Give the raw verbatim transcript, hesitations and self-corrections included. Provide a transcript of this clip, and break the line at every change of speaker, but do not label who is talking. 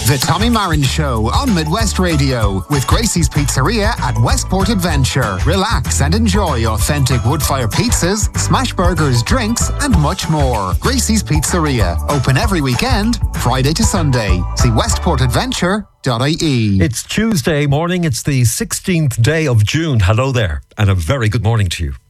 The Tommy Marin Show on Midwest Radio with Gracie's Pizzeria at Westport Adventure. Relax and enjoy authentic wood-fire pizzas, smash burgers, drinks, and much more. Gracie's Pizzeria, open every weekend, Friday to Sunday. See westport adventure dot I E.
It's Tuesday morning. It's the sixteenth day of June. Hello there, and a very good morning to you.